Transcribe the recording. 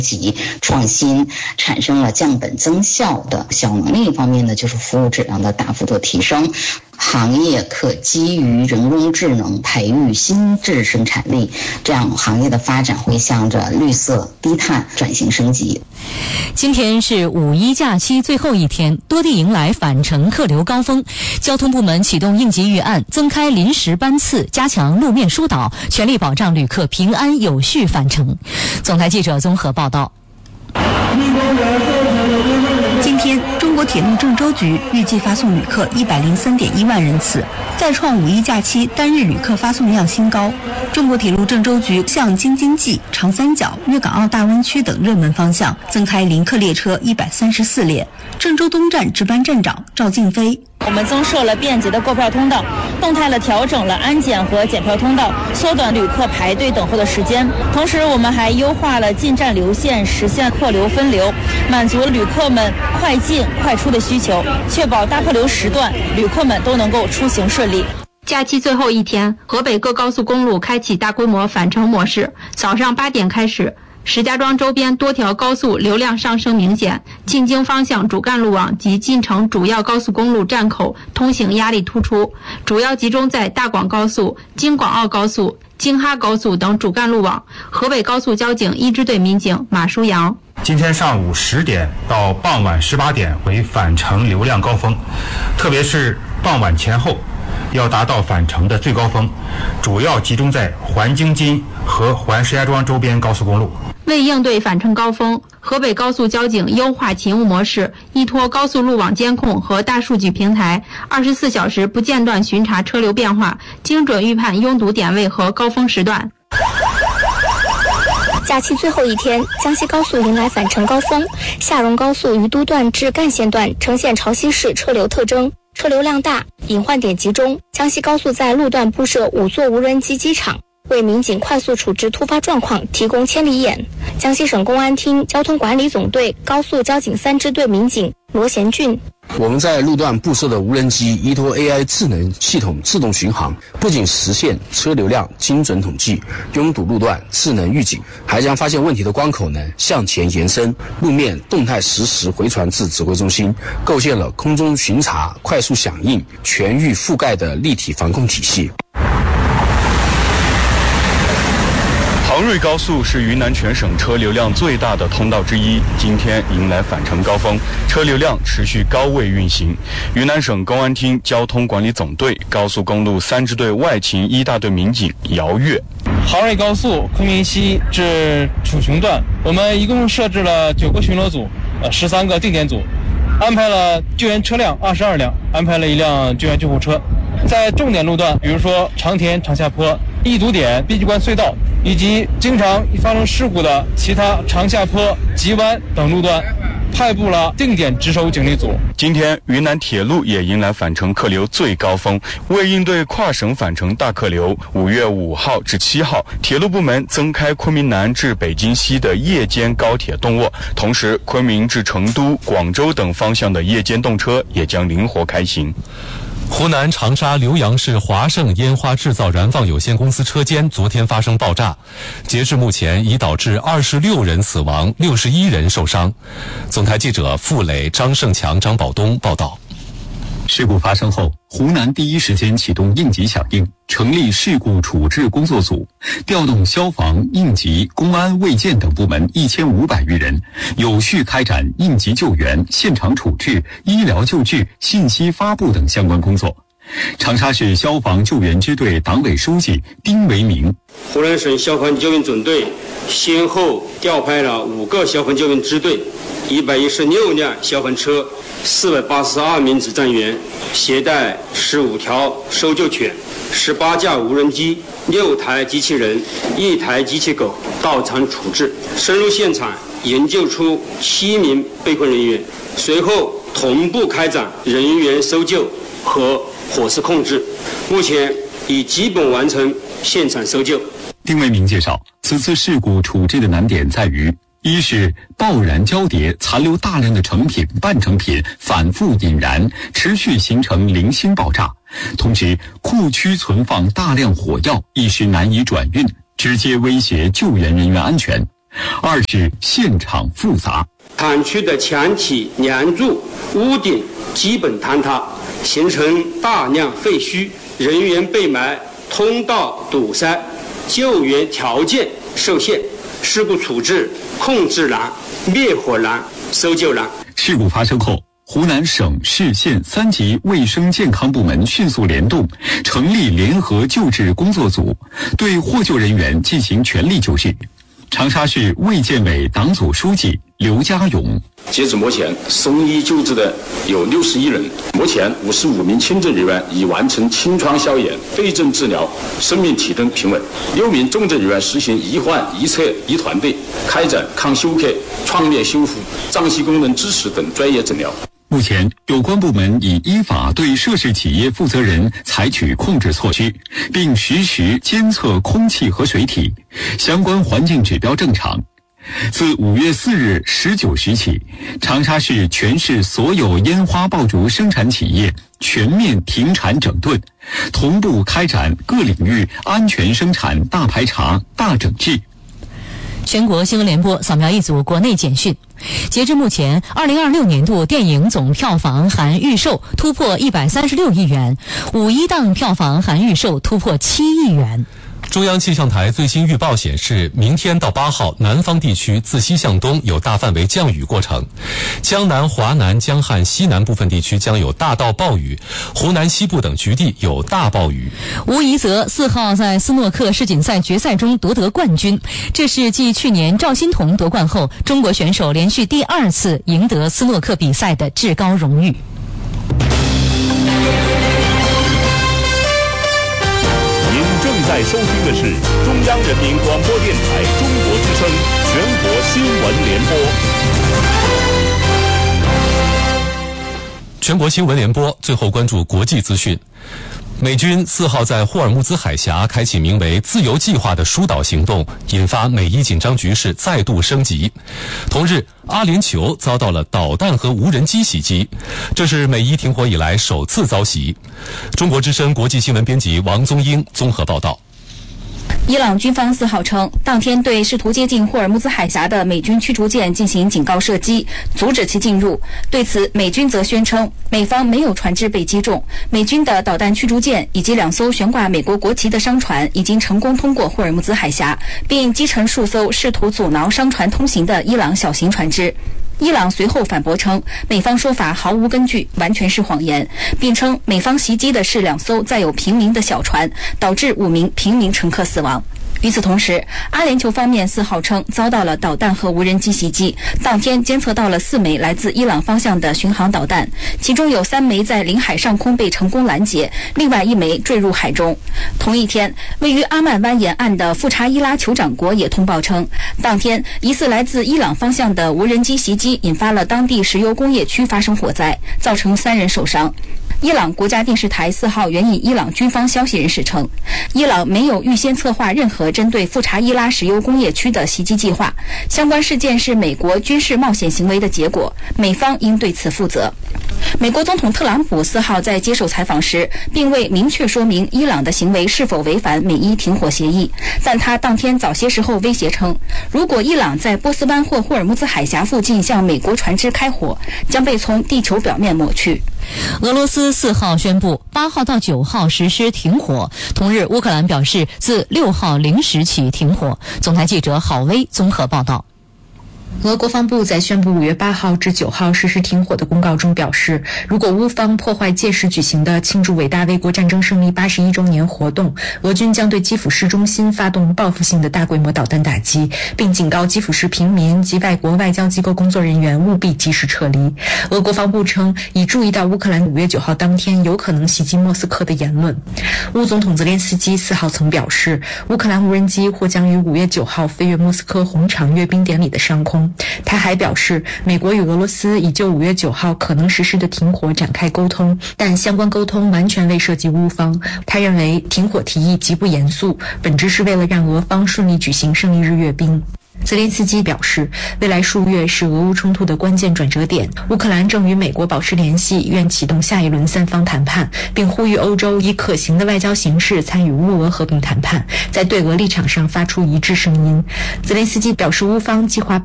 及创新，产生了降本增效的效能。另一方面呢，就是服务质量的大幅度提升。行业可基于人工智能培育新质生产力，这样行业的发展会向着绿色低碳转型升级。 今天是五一假期最后一天，多地迎来返程客流高峰，交通部门启动应急预案，增开临时班次，加强路面疏导，全力保障旅客平安有序返程。总台记者综合报道。 今天，中国铁路郑州局预计发送旅客103.1万人次，再创五一假期单日旅客发送量新高。中国铁路郑州局向京津冀、长三角、粤港澳大湾区等热门方向增开临客列车134列。郑州东站值班站长赵静飞： 我们增设了便捷的购票通道，动态地调整了安检和检票通道，缩短旅客排队等候的时间。同时，我们还优化了进站流线，实现客流分流，满足旅客们快进快出的需求，确保大客流时段旅客们都能够出行顺利。 假期最后一天，河北各高速公路开启大规模返程模式，早上8点开始。石家庄周边多条高速流量上升明显，进京方向主干路网及进城主要高速公路站口通行压力突出，主要集中在大广高速、京广澳高速、京哈高速等主干路网。河北高速交警一支队民警马书阳： 今天上午10点到傍晚18点为返程流量高峰，特别是傍晚前后要达到返程的最高峰，主要集中在环京津和环石家庄周边高速公路。 为应对返程高峰，河北高速交警优化勤务模式，依托高速路网监控和大数据平台，24小时不间断巡查车流变化，精准预判拥堵点位和高峰时段。 假期最后一天，江西高速迎来返程高峰，下荣高速于都段至干线段呈现潮汐式车流特征，车流量大，隐患点集中。江西高速在路段布设5座无人机机场，为民警快速处置突发状况提供千里眼。江西省公安厅交通管理总队高速交警3支队民警罗贤俊： 我们在路段布设的无人机依托 AI 智能系统自动巡航，不仅实现车流量精准统计、拥堵路段智能预警，还将发现问题的关口呢向前延伸，路面动态实时回传至指挥中心，构建了空中巡查、快速响应、全域覆盖的立体防控体系。 杭瑞高速是云南全省车流量最大的通道之一，今天迎来返程高峰，车流量持续高位运行。云南省公安厅交通管理总队高速公路3支队外勤1大队民警姚月： 杭瑞高速昆明西至楚雄段，我们一共设置了9个巡逻组，13个定点组，安排了救援车辆22辆，安排了1辆救援救护车。在重点路段，比如说长田长下坡、易堵点、碧鸡关隧道，以及经常发生事故的其他长下坡、急弯等路段，派布了定点值守警力组。 今天云南铁路也迎来返程客流最高峰，为应对跨省返程大客流，5月5号至7号，铁路部门增开昆明南至北京西的夜间高铁动卧，同时昆明至成都、广州等方向的夜间动车也将灵活开行。 湖南长沙浏阳市华盛烟花制造燃放有限公司车间昨天发生爆炸，截至目前已导致26人死亡，61人受伤。总台记者付磊、张胜强、张宝东报道。 事故发生后，湖南第一时间启动应急响应，成立事故处置工作组，调动消防、应急、公安、卫健等部门1500余人，有序开展应急救援、现场处置、医疗救治、信息发布等相关工作。长沙市消防救援支队党委书记丁维明： 湖南省消防救援总队先后调派了5个消防救援支队、116辆消防车、482名指战员，携带15条搜救犬、18架无人机、6台机器人、1台机器狗到场处置，深入现场营救出7名被困人员，随后同步开展人员搜救和火势控制，目前已基本完成现场搜救。 丁维明介绍，此次事故处置的难点在于：一是爆燃交叠，残留大量的成品、半成品反复引燃，持续形成零星爆炸；同时，库区存放大量火药，一时难以转运，直接威胁救援人员安全。 二是现场复杂。 厂区的墙体、梁柱、屋顶基本坍塌，形成大量废墟，人员被埋，通道堵塞，救援条件受限，事故处置控制难、灭火难、搜救难。 事故发生后，湖南省、市县3级卫生健康部门迅速联动，成立联合救治工作组，对获救人员进行全力救治。长沙市卫健委党组书记刘家勇： 截止目前，送医救治的有61人，目前55名轻症人员已完成清创消炎、对症治疗，生命体征平稳；6名重症人员实行一患一策一团队，开展抗休克、创面修复、脏器功能支持等专业诊疗。 目前，有关部门已依法对涉事企业负责人采取控制措施，并实时监测空气和水体，相关环境指标正常。自5月4日19时起，长沙市全市所有烟花爆竹生产企业全面停产整顿，同步开展各领域安全生产大排查、大整治。 全国新闻联播扫描一组国内简讯。截至目前，2026年度电影总票房含预售突破136亿元，5·1档票房含预售突破7亿元。 中央气象台最新预报显示，明天到8号，南方地区自西向东有大范围降雨过程，江南、华南、江汉西南部分地区将有大到暴雨，湖南西部等局地有大暴雨。 吴怡泽4号在斯诺克世锦赛决赛中夺得冠军，这是继去年赵心童夺冠后，中国选手连续第2次赢得斯诺克比赛的至高荣誉。 正在收听的是中央人民广播电台中国之声全国新闻联播。 全国新闻联播，最后关注国际资讯。美军4号在霍尔木兹海峡开启名为“自由计划”的疏导行动，引发美伊紧张局势再度升级。同日，阿联酋遭到了导弹和无人机袭击，这是美伊停火以来首次遭袭。中国之声国际新闻编辑王宗英综合报道。 伊朗军方4号称，当天对试图接近霍尔木兹海峡的美军驱逐舰进行警告射击，阻止其进入。对此，美军则宣称，美方没有船只被击中，美军的导弹驱逐舰以及2艘悬挂美国国旗的商船已经成功通过霍尔木兹海峡，并击沉数艘试图阻挠商船通行的伊朗小型船只。伊朗随后反驳称，美方说法毫无根据，完全是谎言，并称美方袭击的是2艘载有平民的小船，导致5名平民乘客死亡。与此同时，阿联酋方面4号称遭到了导弹和无人机袭击，当天监测到了4枚来自伊朗方向的巡航导弹，其中有3枚在领海上空被成功拦截，另外1枚坠入海中。同一天，位于阿曼湾沿岸的富查伊拉酋长国也通报称，当天疑似来自伊朗方向的无人机袭击引发了当地石油工业区发生火灾，造成3人受伤。伊朗国家电视台4号援引伊朗军方消息人士称，伊朗没有预先策划任何针对富查伊拉石油工业区的袭击计划，相关事件是美国军事冒险行为的结果，美方应对此负责。美国总统特朗普4号在接受采访时，并未明确说明伊朗的行为是否违反美伊停火协议，但他当天早些时候威胁称，如果伊朗在波斯湾或霍尔木兹海峡附近向美国船只开火，将被从地球表面抹去。 俄罗斯4号宣布8号到9号实施停火，同日乌克兰表示自6号0时起停火。总台记者郝威综合报道。 俄国防部在宣布5月8号至9号实施停火的公告中表示，如果乌方破坏届时举行的庆祝伟大卫国战争胜利81周年活动，俄军将对基辅市中心发动报复性的大规模导弹打击，并警告基辅市平民及外国外交机构工作人员务必及时撤离。俄国防部称，已注意到乌克兰5月9号当天有可能袭击莫斯科的言论。乌总统泽连斯基4号曾表示，乌克兰无人机或将于5月9号飞越莫斯科红场阅兵典礼的上空。他还表示，美国与俄罗斯已就5月9号可能实施的停火展开沟通，但相关沟通完全未涉及乌方。他认为停火提议极不严肃，本质是为了让俄方顺利举行胜利日阅兵。 泽连斯基表示，未来数月是俄乌冲突的关键转折点，乌克兰正与美国保持联系，愿启动下一轮3方谈判，并呼吁欧洲以可行的外交形式参与乌俄和平谈判，在对俄立场上发出一致声音。泽连斯基表示，乌方计划